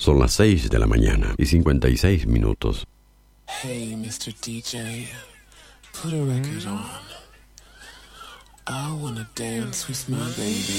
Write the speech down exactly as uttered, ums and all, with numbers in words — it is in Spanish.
Son las seis de la mañana y cincuenta y seis minutos. Hey, mister D J, put a record on. I wanna dance with my baby.